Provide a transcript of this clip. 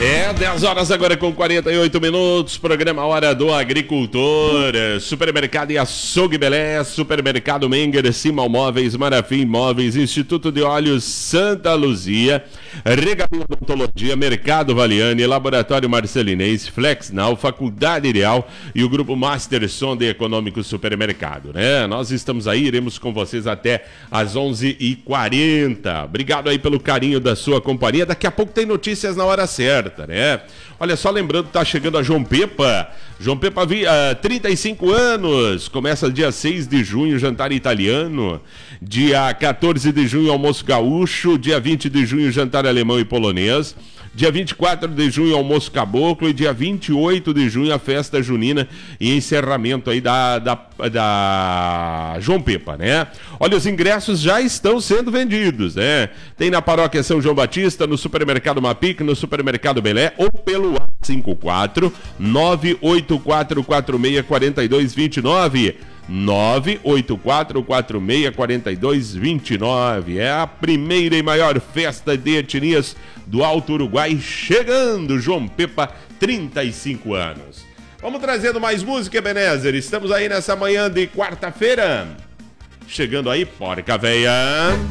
10 horas agora com 48 minutos, programa Hora do Agricultor, Supermercado e Açougue Belé, Supermercado Menger, Simal Móveis, Marafim Móveis, Instituto de Óleos Santa Luzia, Regalia Odontologia, Mercado Valiani, Laboratório Marcelinense, Flexnal, Faculdade Ideal e o Grupo Master Sonda Econômico Supermercado, né? Nós estamos aí, iremos com vocês até às 11h40. Obrigado aí pelo carinho da sua companhia. Daqui a pouco tem notícias na hora certa, né? Olha só, lembrando que tá chegando a João Pepa. João Pepa, 35 anos. Começa dia 6 de junho, jantar italiano. Dia 14 de junho, almoço gaúcho. Dia 20 de junho, jantar alemão e polonês. Dia 24 de junho, almoço caboclo. E dia 28 de junho, a festa junina e encerramento aí da João Pepa, né? Olha, os ingressos já estão sendo vendidos, né? Tem na Paróquia São João Batista, no Supermercado Mapic, no Supermercado Belé, ou pelo 54 984464229. 984464229. É a primeira e maior festa de etnias do Alto Uruguai, chegando, João Pepa, 35 anos. Vamos trazendo mais música, Ebenezer. Estamos aí nessa manhã de quarta-feira. Chegando aí, Porca Véia.